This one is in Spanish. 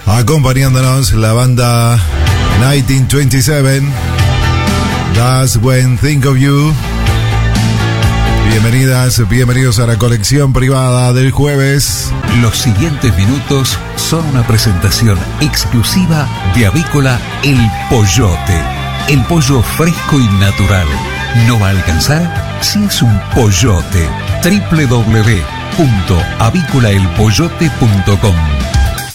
Acompañándonos la banda 1927, That's When Think of You. Bienvenidas, bienvenidos a la colección privada del jueves. Los siguientes minutos son una presentación exclusiva de Avícola El Pollote. El pollo fresco y natural. ¿No va a alcanzar? Si es un pollote. www.avícolaelpollote.com